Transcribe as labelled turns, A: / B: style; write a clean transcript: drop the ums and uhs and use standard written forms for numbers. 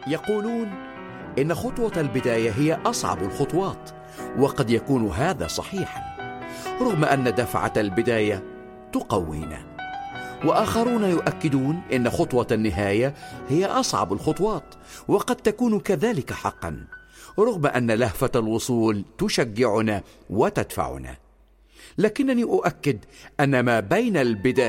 A: يقولون إن خطوة البداية هي أصعب الخطوات، وقد يكون هذا صحيحا، رغم أن دفعة البداية تقوينا. وآخرون يؤكدون إن خطوة النهاية هي أصعب الخطوات، وقد تكون كذلك حقا، رغم أن لهفة الوصول تشجعنا وتدفعنا. لكنني أؤكد أن ما بين البداية